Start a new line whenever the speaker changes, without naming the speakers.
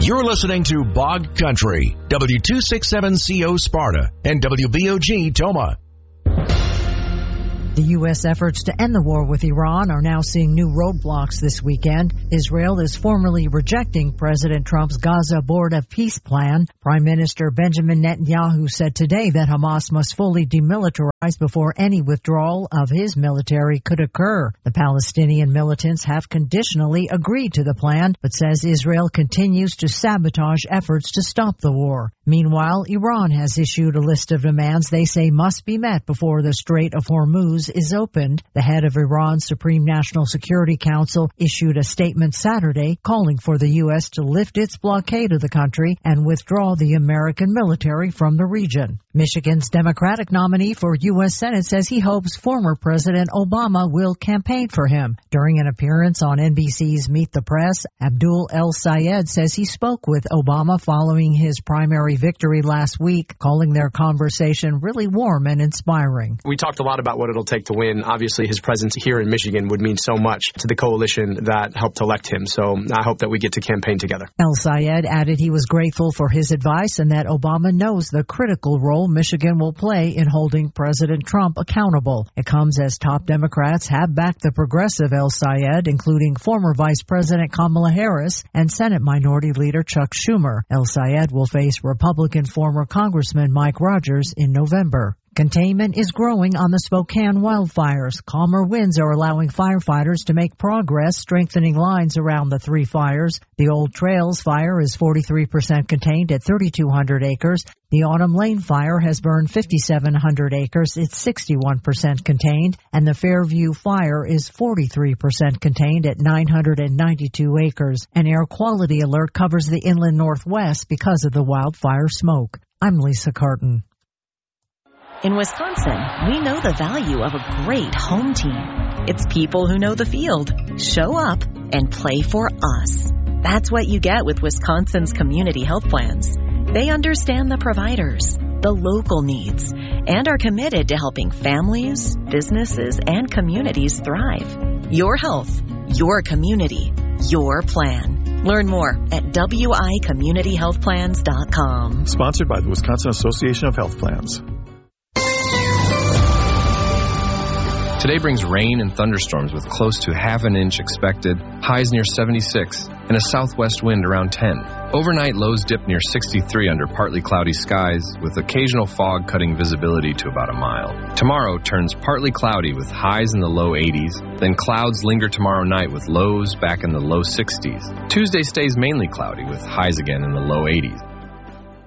You're listening to Bog Country, W267CO Sparta and WBOG Toma.
The U.S. efforts to end the war with Iran are now seeing new roadblocks this weekend. Israel is formally rejecting President Trump's Gaza Board of Peace plan. Prime Minister Benjamin Netanyahu said today that Hamas must fully demilitarize before any withdrawal of his military could occur. The Palestinian militants have conditionally agreed to the plan, but says Israel continues to sabotage efforts to stop the war. Meanwhile, Iran has issued a list of demands they say must be met before the Strait of Hormuz is opened. The head of Iran's Supreme National Security Council issued a statement Saturday calling for the U.S. to lift its blockade of the country and withdraw the American military from the region. Michigan's Democratic nominee for U.S. Senate says he hopes former President Obama will campaign for him. During an appearance on NBC's Meet the Press, Abdul El Sayed says he spoke with Obama following his primary victory last week, calling their conversation really warm and inspiring.
We talked a lot about what it'll take to win. Obviously, his presence here in Michigan would mean so much to the coalition that helped elect him. So I hope that we get to campaign together.
El Sayed added he was grateful for his advice and that Obama knows the critical role Michigan will play in holding President Trump accountable. It comes as top Democrats have backed the progressive El Sayed, including former Vice President Kamala Harris and Senate Minority Leader Chuck Schumer. El Sayed will face Republican former Congressman Mike Rogers in November. Containment is growing on the Spokane wildfires. Calmer winds are allowing firefighters to make progress, strengthening lines around the three fires. The Old Trails fire is 43% contained at 3,200 acres. The Autumn Lane fire has burned 5,700 acres. It's 61% contained. And the Fairview fire is 43% contained at 992 acres. An air quality alert covers the inland Northwest because of the wildfire smoke. I'm Lisa Carton.
In Wisconsin, we know the value of a great home team. It's people who know the field, show up, and play for us. That's what you get with Wisconsin's community health plans. They understand the providers, the local needs, and are committed to helping families, businesses, and communities thrive. Your health, your community, your plan. Learn more at wicommunityhealthplans.com.
Sponsored by the Wisconsin Association of Health Plans.
Today brings rain and thunderstorms with close to half an inch expected, highs near 76, and a southwest wind around 10. Overnight, lows dip near 63 under partly cloudy skies, with occasional fog cutting visibility to about a mile. Tomorrow turns partly cloudy with highs in the low 80s, then clouds linger tomorrow night with lows back in the low 60s. Tuesday stays mainly cloudy with highs again in the low 80s.